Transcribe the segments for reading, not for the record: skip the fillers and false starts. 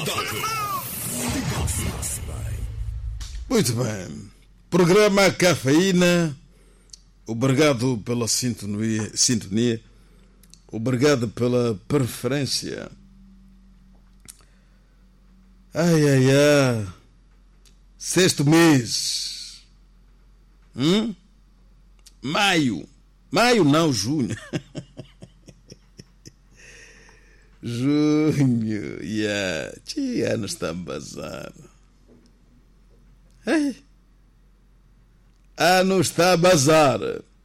Muito bem. Programa Cafeína. Obrigado pela sintonia. Obrigado pela preferência. Ai. Sexto mês. Maio não, junho. Junho, ano está bazar. Ano está a bazar.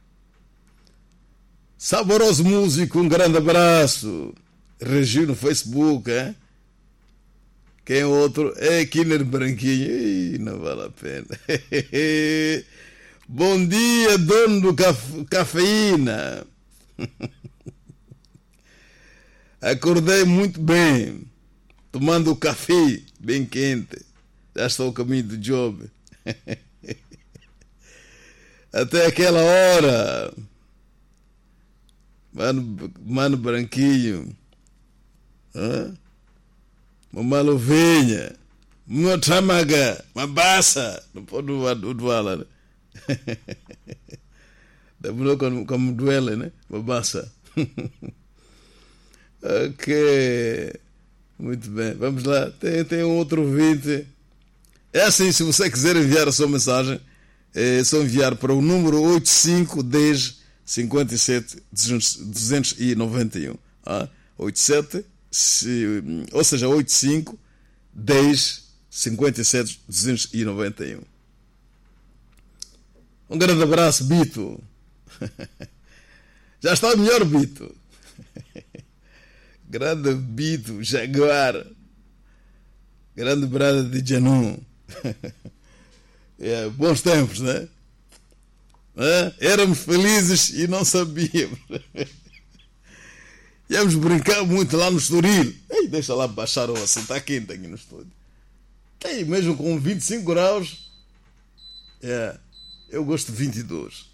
Saboroso músico, um grande abraço. Regiu no Facebook, hein? Quem é outro? É Killer Branquinho. Ih, não vale a pena. Bom dia, dono do Cafeína. Acordei muito bem, tomando o café bem quente. Já estou ao caminho do job. Até aquela hora. Mano Branquinho. Uma luvinha. Uma tramaga. Uma baça. Não pode doar, né? Demorou como duele, né? Uma baça. Ok. Muito bem. Vamos lá. Tem um outro ouvinte. É assim, se você quiser enviar a sua mensagem, é só enviar para o número 8510 57 291. 87, ou seja, 85 10 57 291. Um grande abraço, Bito. Já está melhor, Bito. Grande Bito, Jaguar. Grande brada de Janum. Bons tempos, né? Éramos felizes e não sabíamos. Íamos brincar muito lá no Estoril. Deixa lá baixar o assim, está quente aqui no estúdio. Mesmo com 25 graus. Eu gosto de 22.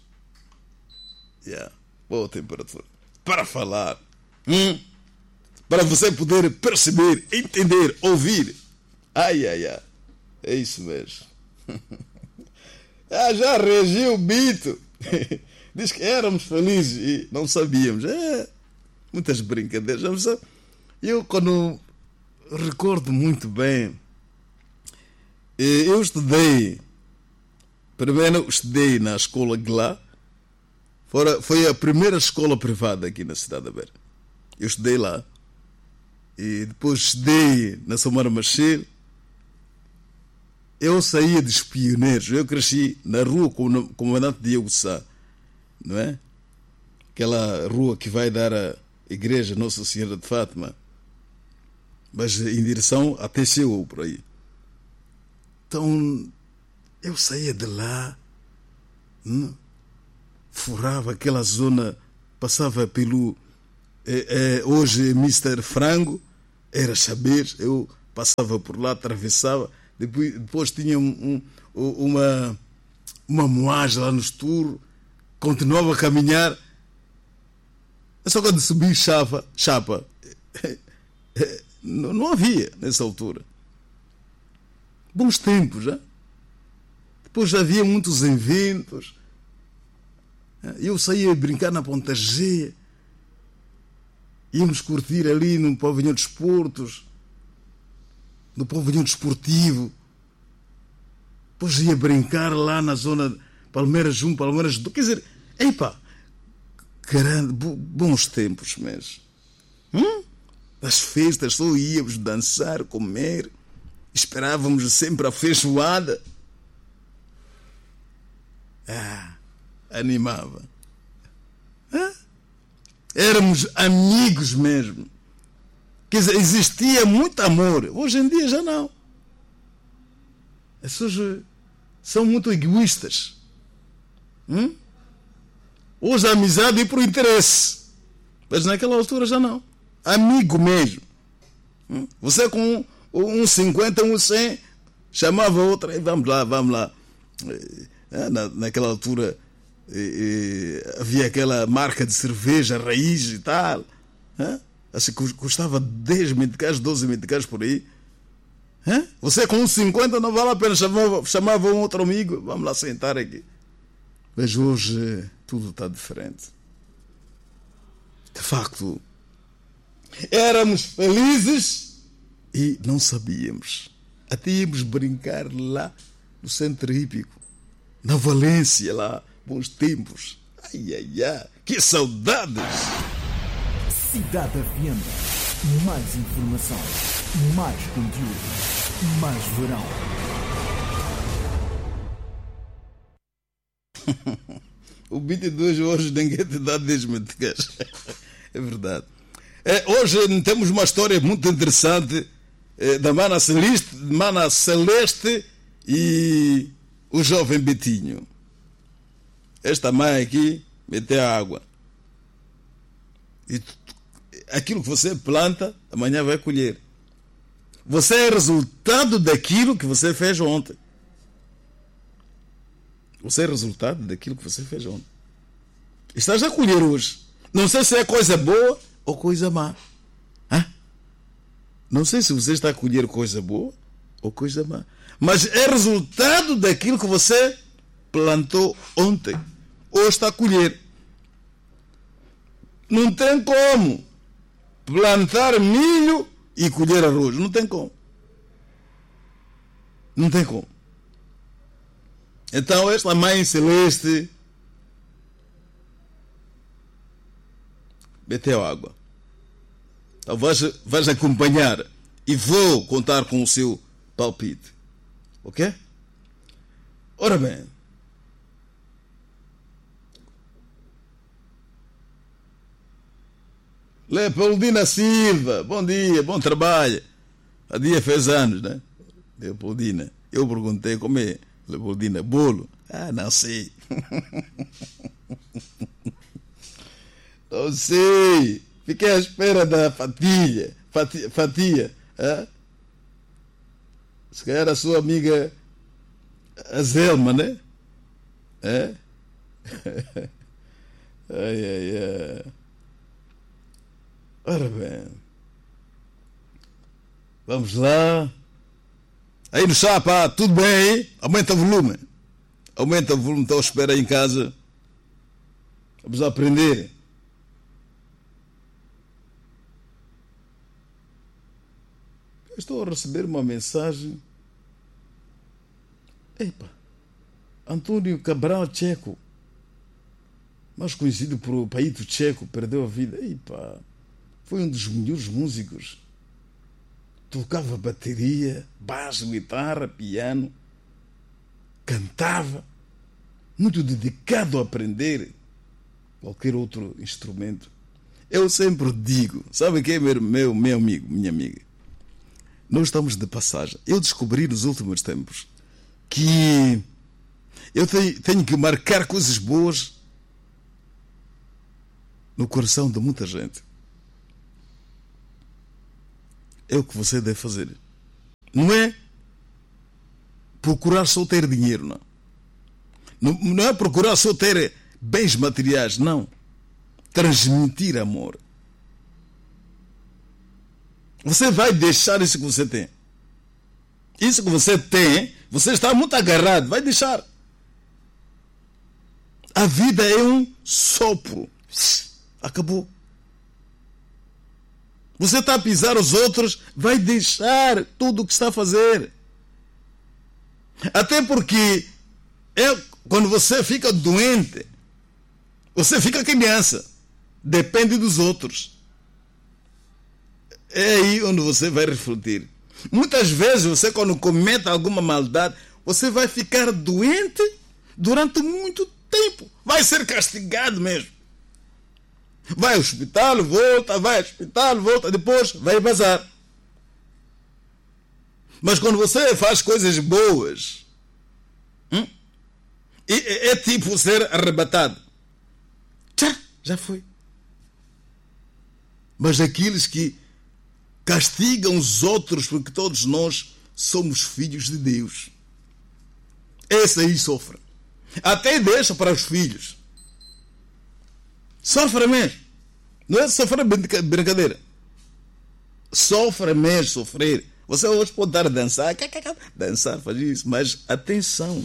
Boa temperatura. Para falar. Para você poder perceber, entender, ouvir. Ai. É isso mesmo. Já reagiu o Bito. Diz que éramos felizes e não sabíamos. Muitas brincadeiras. Eu, quando recordo muito bem, eu estudei. Primeiro estudei na escola Glá. Foi a primeira escola privada aqui na cidade da Beira. Eu estudei lá. E depois estudei na Samara Machel. Eu saía dos pioneiros. Eu cresci na rua Comandante Diego Sá. Não é? Aquela rua que vai dar à igreja Nossa Senhora de Fátima. Mas em direção a TCU, por aí. Então, eu saía de lá. Furava aquela zona. Passava pelo... hoje Mr. Frango. Era saber. Eu passava por lá, atravessava. Depois tinha uma moagem lá no Esturro. Continuava a caminhar. Só quando subi chapa. Não havia nessa altura. Bons tempos, já. Depois já havia muitos eventos. Eu saía a brincar na Ponta G. Íamos curtir ali no pavilhão de esportes. No pavilhão desportivo. Depois ia brincar lá na zona Palmeiras 1, Palmeiras 2. Quer dizer, bons tempos mesmo. As festas só íamos dançar, comer. Esperávamos sempre a feijoada. Animava. Éramos amigos mesmo. Quer dizer, existia muito amor. Hoje em dia já não. As pessoas são muito egoístas. Hoje a amizade é por interesse. Mas naquela altura já não. Amigo mesmo. Você com um 50, um 100, chamava outra. Vamos lá. Naquela altura havia aquela marca de cerveja, raiz e tal. Assim, custava 10 meticais, 12 meticais por aí. Hã? Você com uns 50 não vale a pena. Chamava um outro amigo. Vamos lá sentar aqui. Mas hoje tudo está diferente. De facto, éramos felizes e não sabíamos. Até íamos brincar lá no centro hípico, na Valência, lá, bons tempos. Ai, ai, ai, que saudades! Cidade FM. Mais informação, mais conteúdo, mais verão. O 22 hoje ninguém te dá 10 meticas. É verdade. Hoje temos uma história muito interessante da Mana Celeste e o jovem Betinho. Esta mãe aqui meteu a água. E aquilo que você planta, amanhã vai colher. Você é resultado daquilo que você fez ontem. Você é resultado daquilo que você fez ontem. Estás a colher hoje. Não sei se é coisa boa ou coisa má. Hã? Não sei se você está a colher coisa boa ou coisa má. Mas é resultado daquilo que você plantou ontem. Ou está a colher. Não tem como plantar milho e colher arroz. Não tem como. Não tem como. Então esta Mãe Celeste meteu água. Então vais acompanhar e vou contar com o seu palpite. Ok? Ora bem. Leopoldina Silva, bom dia, bom trabalho. A dia fez anos, né? Leopoldina. Eu perguntei como é, Leopoldina, bolo? Ah, não sei. Não sei. Fiquei à espera da fatia. Ah? Se calhar a sua amiga a Zelma, né? É? Ai, ai, ai. Ora bem. Vamos lá. Aí no chapa, tudo bem aí? Aumenta o volume. Aumenta o volume, estou à espera aí em casa. Vamos aprender. Eu estou a receber uma mensagem. Epa, Antônio Cabral Checo, mais conhecido por Paito Checo, perdeu a vida. Epa, foi um dos melhores músicos. Tocava bateria, baixo, guitarra, piano. Cantava. Muito dedicado a aprender qualquer outro instrumento. Eu sempre digo, sabe quem é meu amigo, minha amiga? Nós estamos de passagem. Eu descobri nos últimos tempos que eu tenho que marcar coisas boas no coração de muita gente. É o que você deve fazer. Não é procurar só ter dinheiro, não. Não é procurar só ter bens materiais, não. Transmitir amor. Você vai deixar isso que você tem. Isso que você tem, você está muito agarrado, vai deixar. A vida é um sopro. Acabou. Você está a pisar os outros, vai deixar tudo o que está a fazer. Até porque quando você fica doente, você fica criança. Depende dos outros. É aí onde você vai refletir. Muitas vezes você, quando comete alguma maldade, você vai ficar doente durante muito tempo. Vai ser castigado mesmo. Vai ao hospital, volta, vai ao hospital, volta, depois vai bazar. Mas quando você faz coisas boas, é tipo ser arrebatado. Já foi. Mas aqueles que castigam os outros, porque todos nós somos filhos de Deus, esse aí sofre. Até deixa para os filhos. Sofre mesmo. Não é sofrer brincadeira. Sofre mesmo, sofrer. Você hoje pode estar a dançar, dançar, faz isso, mas atenção.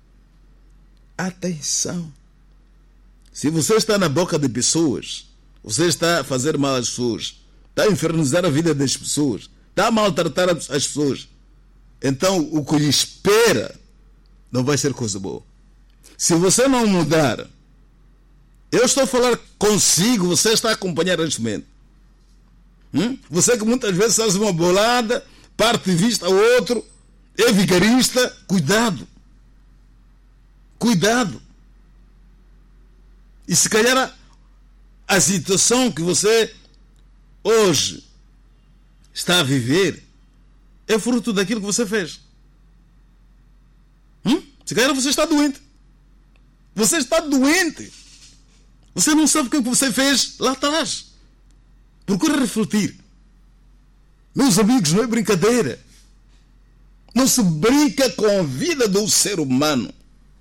Atenção. Se você está na boca de pessoas, você está a fazer mal às pessoas, está a infernizar a vida das pessoas, está a maltratar as pessoas, então o que lhe espera não vai ser coisa boa. Se você não mudar, eu estou a falar consigo, você está a acompanhar neste momento. Você que muitas vezes faz uma bolada, parte de vista ao outro, é vigarista, cuidado. Cuidado. E se calhar a situação que você hoje está a viver é fruto daquilo que você fez. Se calhar você está doente. Você está doente. Você não sabe o que você fez lá atrás. Procura refletir. Meus amigos, não é brincadeira. Não se brinca com a vida do ser humano.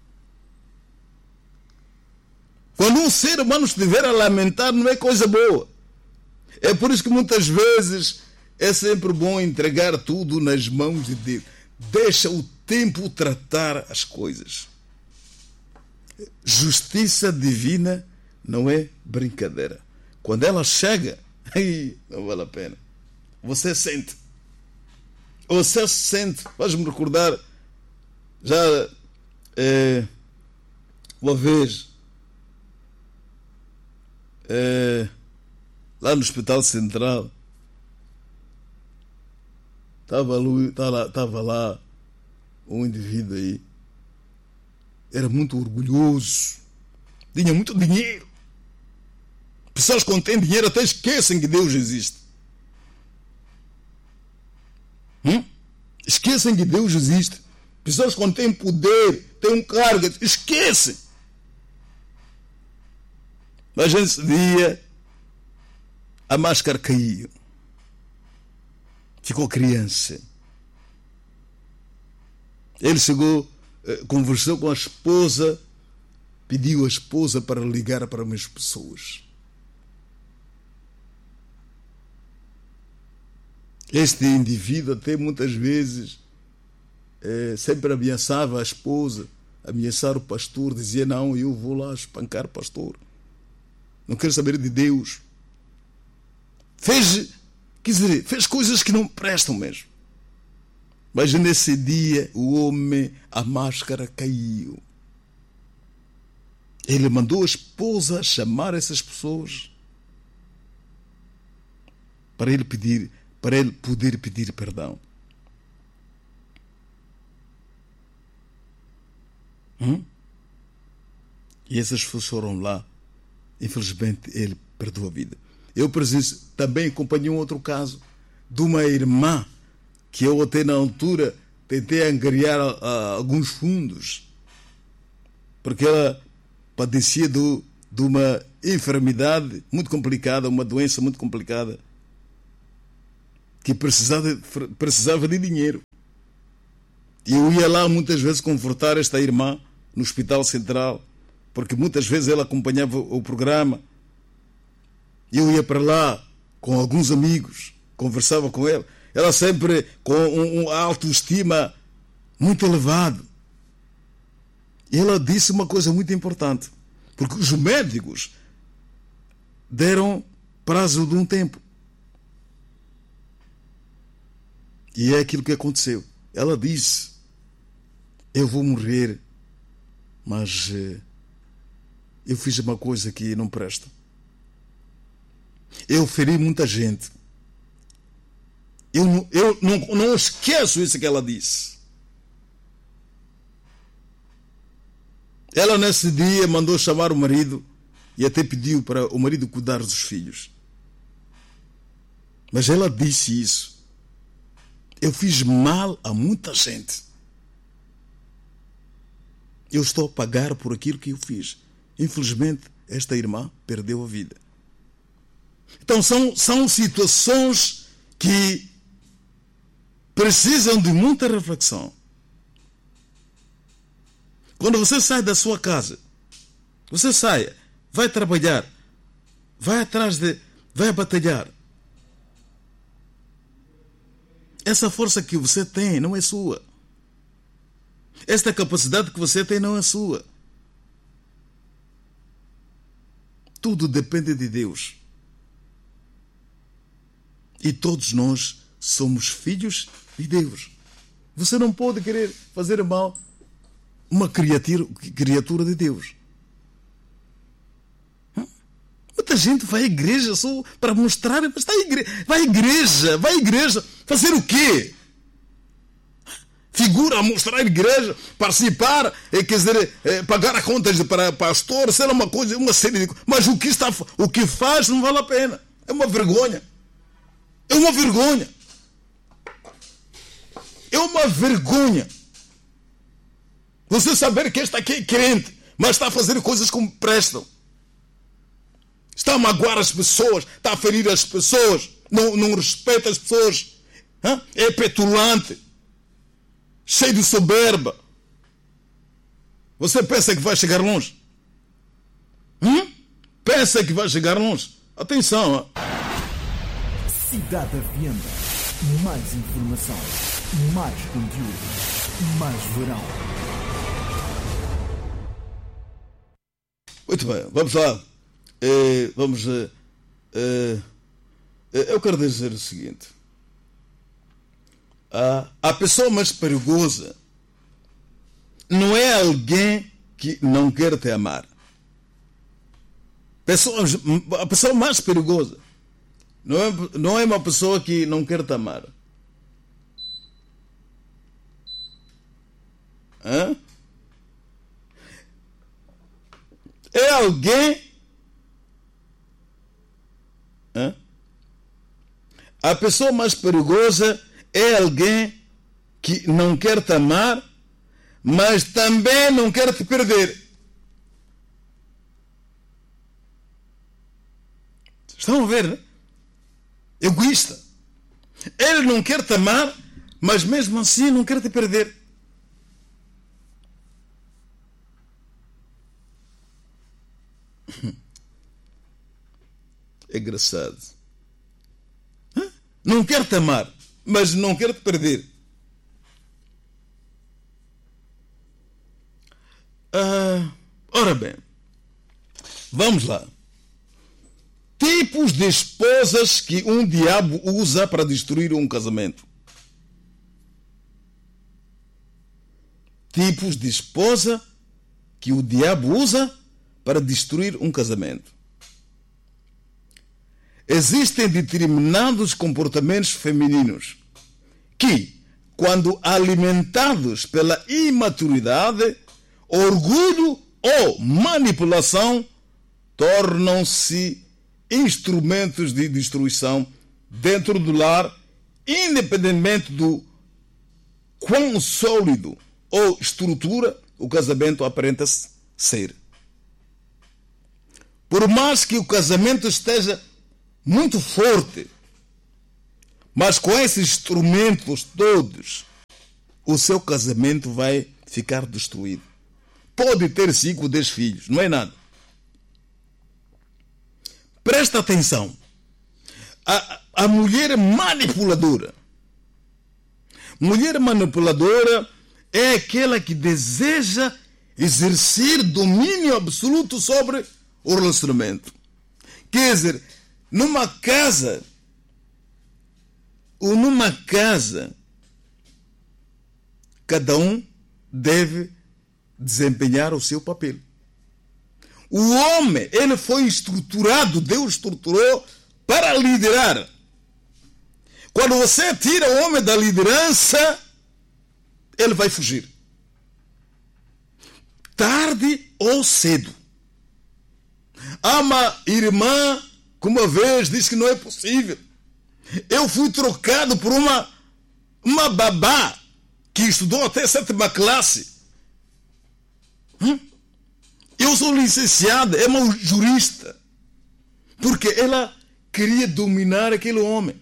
Quando um ser humano estiver a lamentar, não é coisa boa. É por isso que muitas vezes é sempre bom entregar tudo nas mãos de Deus. Deixa o tempo tratar as coisas. Justiça divina não é brincadeira. Quando ela chega, aí não vale a pena. Você sente. Você sente. Faz-me recordar, já uma vez, lá no Hospital Central, estava lá um indivíduo aí, era muito orgulhoso, tinha muito dinheiro. Pessoas que têm dinheiro até esquecem que Deus existe. Esquecem que Deus existe. Pessoas que têm poder, têm um cargo, esquecem. Mas nesse dia a máscara caiu. Ficou criança. Ele chegou, conversou com a esposa, pediu a esposa para ligar para umas pessoas. Este indivíduo até muitas vezes sempre ameaçava a esposa, ameaçar o pastor, dizia: não, eu vou lá espancar o pastor. Não quero saber de Deus. Fez coisas que não prestam mesmo. Mas nesse dia o homem, a máscara caiu. Ele mandou a esposa chamar essas pessoas para ele poder pedir perdão. E essas pessoas foram lá. Infelizmente ele perdeu a vida. Eu também acompanhei um outro caso de uma irmã que eu até na altura tentei angariar alguns fundos, porque ela padecia de uma enfermidade muito complicada, uma doença muito complicada, que precisava de dinheiro. E eu ia lá muitas vezes confortar esta irmã no Hospital Central, porque muitas vezes ela acompanhava o programa. Eu ia para lá com alguns amigos, conversava com ela. Ela sempre com uma autoestima muito elevada. E ela disse uma coisa muito importante, porque os médicos deram prazo de um tempo. E é aquilo que aconteceu. Ela disse: eu vou morrer, mas eu fiz uma coisa que não presta. Eu feri muita gente. Eu não esqueço isso que ela disse. Ela nesse dia mandou chamar o marido e até pediu para o marido cuidar dos filhos. Mas ela disse isso: eu fiz mal a muita gente. Eu estou a pagar por aquilo que eu fiz. Infelizmente, esta irmã perdeu a vida. Então são situações que precisam de muita reflexão. Quando você sai da sua casa, você sai, vai trabalhar, vai batalhar. essa força que você tem não é sua. Esta capacidade que você tem não é sua. Tudo depende de Deus. E todos nós somos filhos de Deus. Você não pode querer fazer mal a uma criatura de Deus. Muita gente vai à igreja só para mostrar, mas vai à igreja fazer o quê? Figura, mostrar a igreja, participar, quer dizer, pagar a contas para pastor, sei lá, uma coisa, uma série de coisas. Mas o que faz não vale a pena. É uma vergonha. É uma vergonha. É uma vergonha. Você saber que este aqui é crente, mas está a fazer coisas que não prestam. Está a magoar as pessoas, está a ferir as pessoas, não respeita as pessoas. É petulante. Cheio de soberba. Você pensa que vai chegar longe? Pensa que vai chegar longe? Atenção. Cidade Avienda. Mais informação, mais conteúdo, mais verão. Muito bem, vamos lá. Eu quero dizer o seguinte. A pessoa mais perigosa não é alguém que não quer te amar. A pessoa mais perigosa não é uma pessoa que não quer te amar. É alguém. A pessoa mais perigosa é alguém que não quer te amar, mas também não quer te perder. Estão a ver, né? Egoísta. Ele não quer te amar, mas mesmo assim não quer te perder. É engraçado. Não quer te amar, mas não quer te perder. Ora bem, vamos lá. Tipos de esposas que um diabo usa para destruir um casamento. Tipos de esposa que o diabo usa para destruir um casamento. Existem determinados comportamentos femininos que, quando alimentados pela imaturidade, orgulho ou manipulação, tornam-se instrumentos de destruição dentro do lar, independentemente do quão sólido ou estrutura o casamento aparenta ser. Por mais que o casamento esteja muito forte, mas com esses instrumentos todos, o seu casamento vai ficar destruído. Pode ter 5 ou 10 filhos, não é nada. Presta atenção. A mulher manipuladora. Mulher manipuladora é aquela que deseja exercer domínio absoluto sobre o relacionamento. Quer dizer, numa casa, cada um deve desempenhar o seu papel. O homem, ele foi estruturado, Deus estruturou para liderar. Quando você tira o homem da liderança, ele vai fugir. Tarde ou cedo. Há uma irmã que uma vez disse que não é possível. Eu fui trocado por uma babá que estudou até 7ª classe. Eu sou licenciada, é uma jurista. Porque ela queria dominar aquele homem.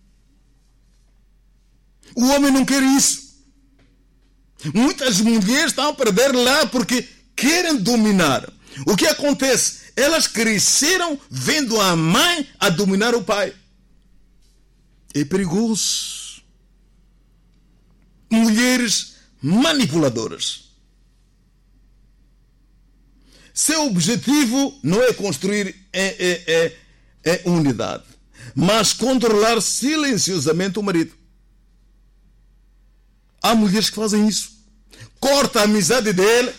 O homem não quer isso. Muitas mulheres estão a perder lá porque querem dominar. O que acontece? Elas cresceram vendo a mãe a dominar o pai. É perigoso. mulheres manipuladoras. Seu objetivo não é construir unidade, mas controlar silenciosamente o marido. Há mulheres que fazem isso. Corta a amizade dele,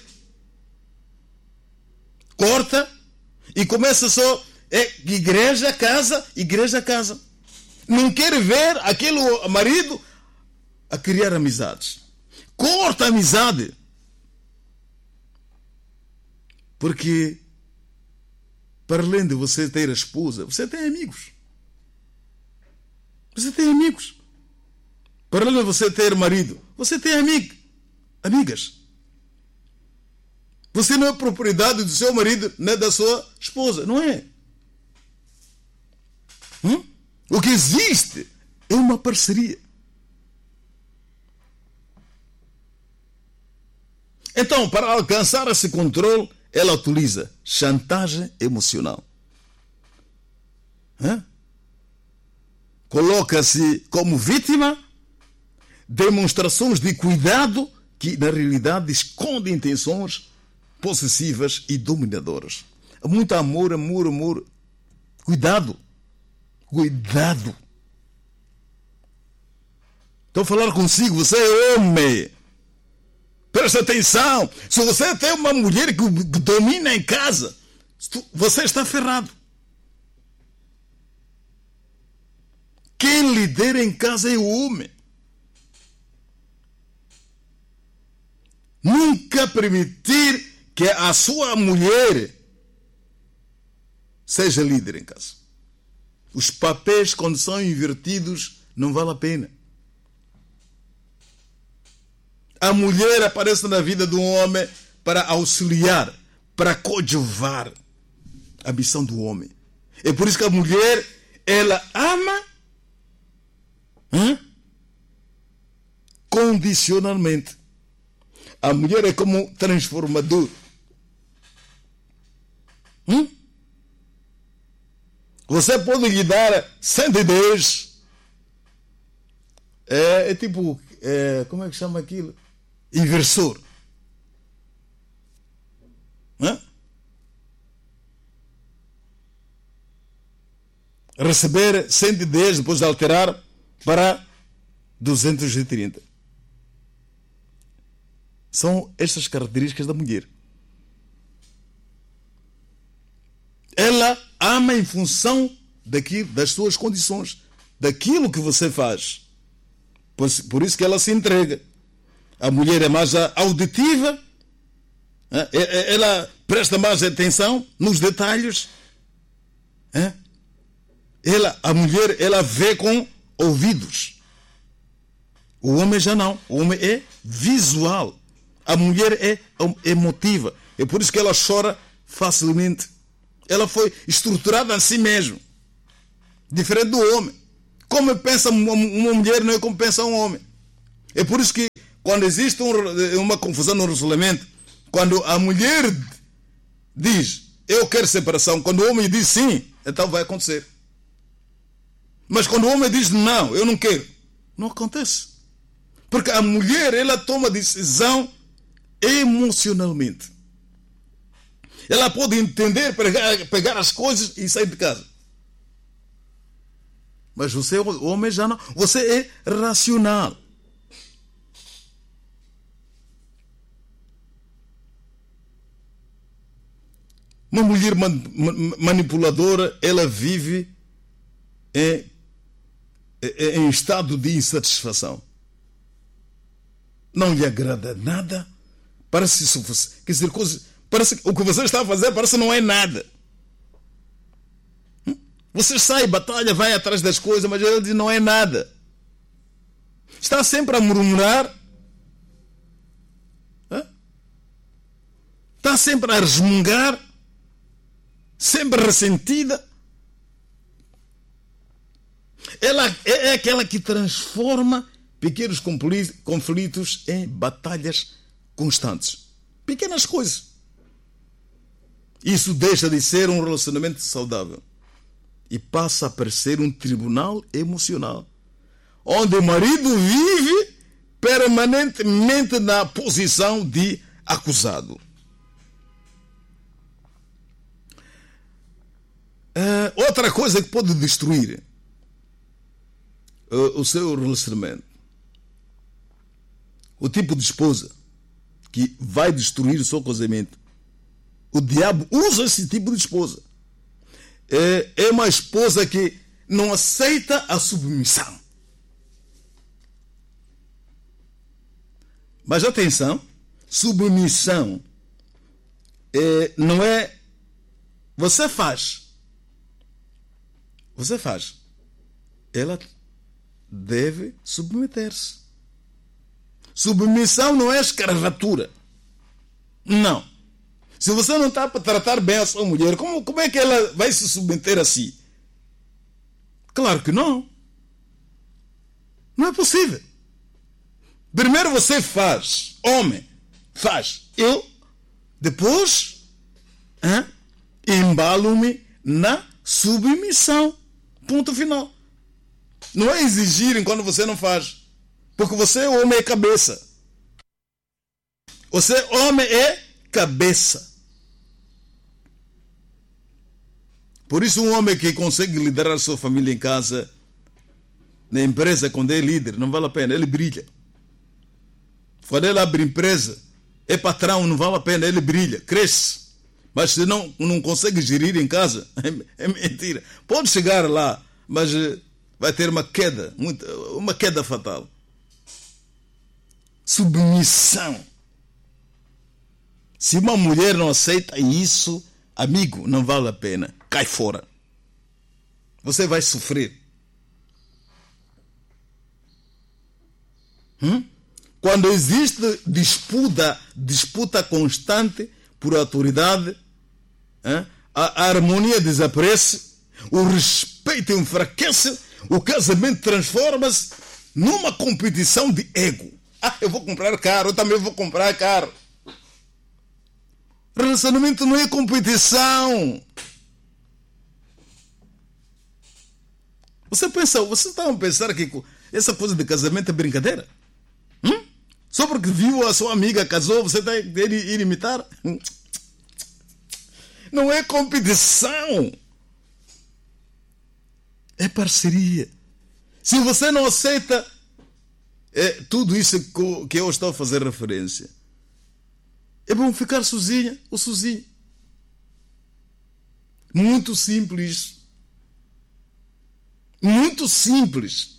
corta, e começa só igreja, casa, igreja, casa. Não quer ver aquele marido a criar amizades. Corta a amizade. Porque, para além de você ter a esposa, você tem amigos. Você tem amigos. Para além de você ter marido, você tem amigas. Você não é propriedade do seu marido, nem da sua esposa. Não é. O que existe é uma parceria. Então, para alcançar esse controle, ela utiliza chantagem emocional. Coloca-se como vítima, demonstrações de cuidado que, na realidade, escondem intenções possessivas e dominadoras. Muito amor. Cuidado. Estou a falar consigo, você é homem. Presta atenção. Se você tem uma mulher que domina em casa, você está ferrado. Quem lidera em casa é o homem. Nunca permitir que a sua mulher seja líder em casa. Os papéis, quando são invertidos, não vale a pena. A mulher aparece na vida do homem para auxiliar, para coadjuvar a missão do homem. É por isso que a mulher, ela ama condicionalmente. A mulher é como transformador. Você pode lhe dar 110. É tipo, como é que chama aquilo? Inversor. Receber 110, depois de alterar para 230. São estas características da mulher. Ela ama em função das suas condições, daquilo que você faz. Por isso que ela se entrega. A mulher é mais auditiva, ela presta mais atenção nos detalhes. A mulher, ela vê com ouvidos. O homem já não. O homem é visual. A mulher é emotiva. É por isso que ela chora facilmente. Ela foi estruturada a si mesma. Diferente do homem. Como pensa uma mulher não é como pensa um homem. É por isso que quando existe uma confusão no relacionamento, quando a mulher diz, eu quero separação, quando o homem diz sim, então vai acontecer. Mas quando o homem diz não, eu não quero, não acontece. Porque a mulher, ela toma decisão emocionalmente. Ela pode entender, pegar as coisas e sair de casa. Mas você, o homem, já não. Você é racional. Uma mulher manipuladora, ela vive em estado de insatisfação. Não lhe agrada nada. Parece quer dizer, parece que o que você está a fazer parece que não é nada. Você sai, batalha, vai atrás das coisas, mas ele diz não é nada. Está sempre a murmurar. Está sempre a resmungar. Sempre ressentida. Ela é aquela que transforma pequenos conflitos em batalhas constantes. Pequenas coisas. Isso deixa de ser um relacionamento saudável e passa a parecer um tribunal emocional, onde o marido vive permanentemente na posição de acusado. Outra coisa que pode destruir o seu relacionamento, o tipo de esposa que vai destruir o seu casamento, o diabo usa esse tipo de esposa. É uma esposa que não aceita a submissão. Mas atenção, submissão não é você faz. Você faz. Ela deve submeter-se. Submissão não é escravatura. Não. Se você não está para tratar bem a sua mulher, como é que ela vai se submeter a si? Claro que não. Não é possível. Primeiro você faz. Homem, faz. Eu, depois, embalo-me na submissão. Ponto final. Não é exigirem quando você não faz. Porque você, homem, é cabeça. Você, homem, é cabeça. Por isso, um homem que consegue liderar a sua família em casa, na empresa, quando é líder, não vale a pena, ele brilha. Quando ele abre empresa, é patrão, não vale a pena, ele brilha, cresce. Mas se não consegue gerir em casa, é mentira. Pode chegar lá, mas vai ter uma queda fatal. Submissão. Se uma mulher não aceita isso, amigo, não vale a pena. Cai fora. Você vai sofrer. Quando existe disputa constante por autoridade, a harmonia desaparece, o respeito enfraquece, o casamento transforma-se numa competição de ego. Eu vou comprar carro, eu também vou comprar carro. Relacionamento não é competição. Você está a pensar que essa coisa de casamento é brincadeira? Só porque viu a sua amiga casou, você está a ir imitar? Não é competição. É parceria. Se você não aceita tudo isso que eu estou a fazer referência, é bom ficar sozinha ou sozinho. Muito simples. Muito simples.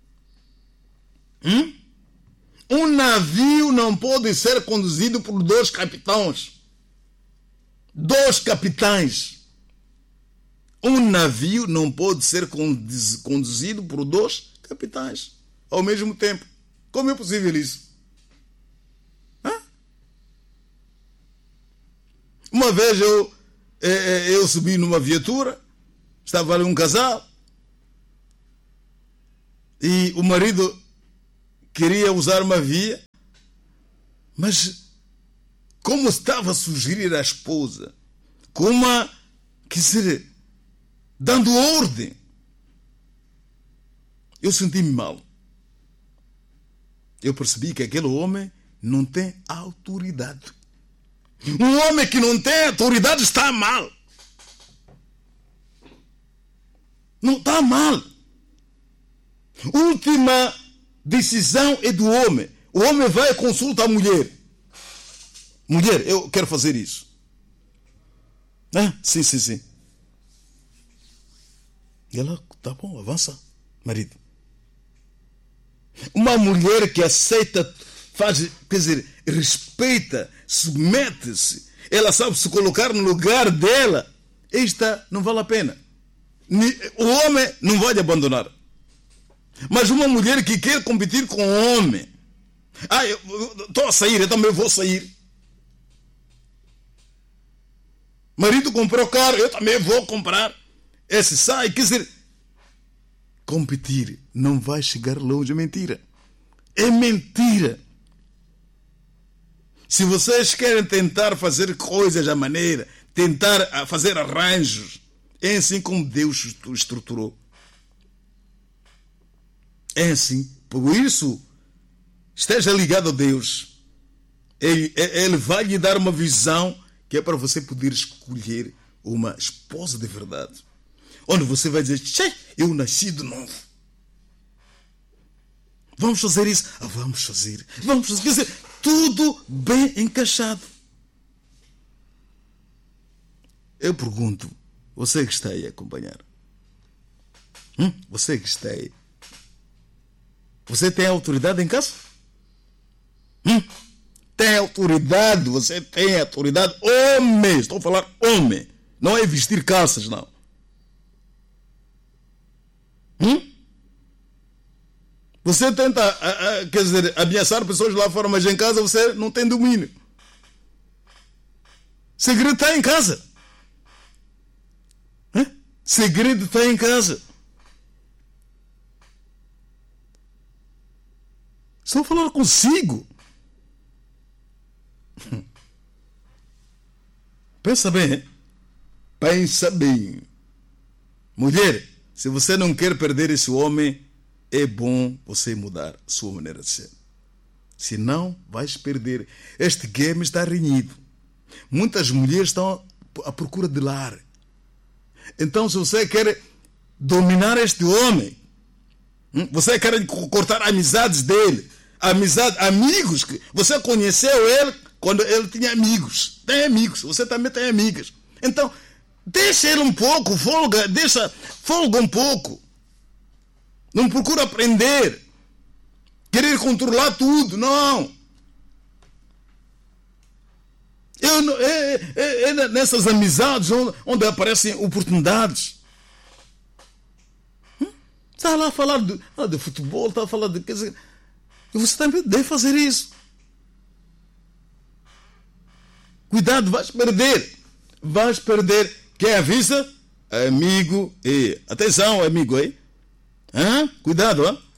Um navio não pode ser conduzido por 2 capitães. 2 capitães. Um navio não pode ser conduzido por 2 capitães ao mesmo tempo. Como é possível isso? Uma vez eu subi numa viatura, estava ali um casal, e o marido queria usar uma via, mas como estava a sugerir à esposa, dando ordem, eu senti-me mal. Eu percebi que aquele homem não tem autoridade. Um homem que não tem autoridade está mal. Não está mal. Última decisão é do homem. O homem vai e consulta a mulher. Mulher, eu quero fazer isso. Sim. E ela, tá bom, avança, marido. Uma mulher que aceita, respeita, submete-se, ela sabe se colocar no lugar dela, esta não vale a pena. O homem não vai abandonar. Mas uma mulher que quer competir com o homem, eu estou a sair, eu também vou sair. Marido comprou carro, eu também vou comprar. Esse sai, competir não vai chegar longe, é mentira. É mentira. Se vocês querem tentar fazer coisas à maneira, tentar fazer arranjos, é assim como Deus estruturou. É assim. Por isso, esteja ligado a Deus. Ele vai lhe dar uma visão que é para você poder escolher uma esposa de verdade. Onde você vai dizer, eu nasci de novo. Vamos fazer isso? Vamos fazer. Vamos fazer. Quer dizer, tudo bem encaixado. Eu pergunto, você que está aí a acompanhar, você que está aí, você tem autoridade em casa? Tem autoridade, você tem autoridade. Homem, estou a falar homem. Não é vestir calças, não. Você tenta, quer dizer, ameaçar pessoas lá fora, mas em casa você não tem domínio. Segredo está em casa. Segredo está em casa. Estou a falar consigo. Pensa bem. Pensa bem. Mulher, se você não quer perder esse homem, é bom você mudar sua maneira de ser. Senão, vais perder. Este game está renhido. Muitas mulheres estão à procura de lar. Então, se você quer dominar este homem, você quer cortar amizades dele, amigos, que você conheceu ele quando ele tinha amigos. Tem amigos, você também tem amigas. Então, deixa ele um pouco, folga um pouco. Não procura aprender, querer controlar tudo, não. Nessas amizades onde aparecem oportunidades. Está lá a falar de futebol, está a falar de... Quer dizer, você também deve fazer isso. Cuidado, vais perder. Vais perder. Quem avisa? Amigo. Atenção, amigo, hein? Cuidado, hein?